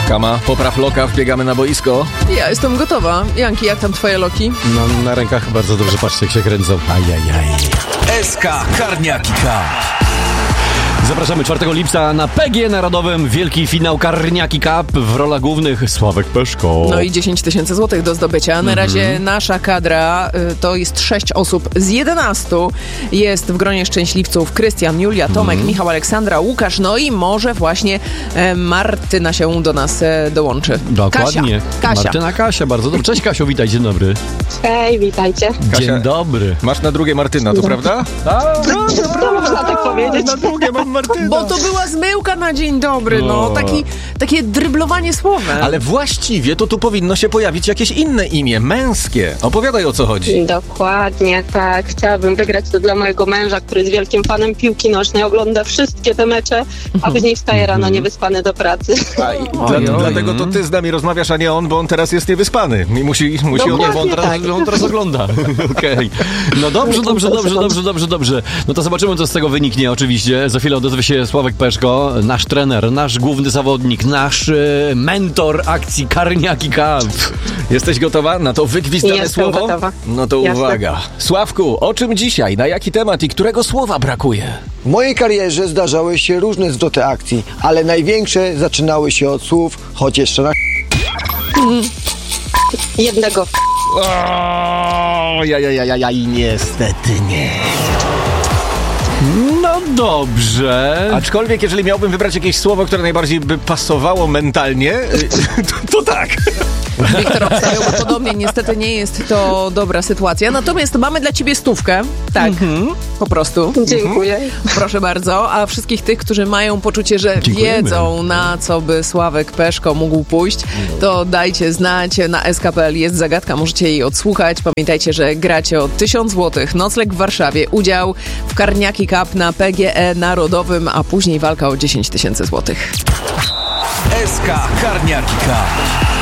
Kama, popraw loka, wbiegamy na boisko. Ja jestem gotowa. Janki, jak tam twoje loki? No, na rękach bardzo dobrze, patrzcie jak się kręcą. Ajajaj. SK Karniaki Cup. Zapraszamy 4 lipca na PG Narodowym. Wielki finał Karniaki Cup. W rolach głównych Sławek Peszko. No i 10 000 złotych do zdobycia. Na razie nasza kadra to jest 6 osób z 11. Jest w gronie szczęśliwców Krystian, Julia, Tomek, Michał, Aleksandra, Łukasz. No i może właśnie Martyna się do nas dołączy. Dokładnie. Kasia. Martyna, Kasia, bardzo dobrze. Cześć Kasiu, witaj, dzień dobry. Hej, witajcie. Kasia, Dzień dobry. Masz na drugie Martyna, to prawda? To można tak powiedzieć. Na drugie mam Martyna. Bo to była zmyłka na dzień dobry, no. Takie dryblowanie słowem. Ale właściwie to tu powinno się pojawić jakieś inne imię, męskie. Opowiadaj, o co chodzi. Dokładnie, tak. Chciałabym wygrać to dla mojego męża, który jest wielkim fanem piłki nożnej, ogląda wszystkie te mecze, a później wstaje rano niewyspany do pracy. Dlatego to ty z nami rozmawiasz, a nie on, bo on teraz jest niewyspany i musi On teraz ogląda. Okej. No dobrze. No to zobaczymy, co z tego wyniknie oczywiście. Za chwilę odezwie się Sławek Peszko, nasz trener, nasz główny zawodnik, nasz mentor akcji Karniaki Cup. Jesteś gotowa na to wygwizdane Jestem słowo? gotowa. No to Jasne. uwaga. Sławku, o czym dzisiaj? Na jaki temat i którego słowa brakuje? W mojej karierze zdarzały się różne zwroty akcji, ale największe zaczynały się od słów, choć jeszcze raz. Jednego. I niestety nie. No dobrze. Aczkolwiek, jeżeli miałbym wybrać jakieś słowo, które najbardziej by pasowało mentalnie, to tak. Wiktor obstawiałby podobnie, niestety nie jest to dobra sytuacja. Natomiast mamy dla ciebie 100. Tak, po prostu. Dziękuję. Proszę bardzo. A wszystkich tych, którzy mają poczucie, że Dziękujemy. wiedzą, na co by Sławek Peszko mógł pójść, to dajcie znać. Na SK.pl jest zagadka, możecie jej odsłuchać. Pamiętajcie, że gracie o 1000 zł. Nocleg w Warszawie, udział w Karniaki Cup na PGE Narodowym, a później walka o 10 000 złotych. SK Karniaki Cup.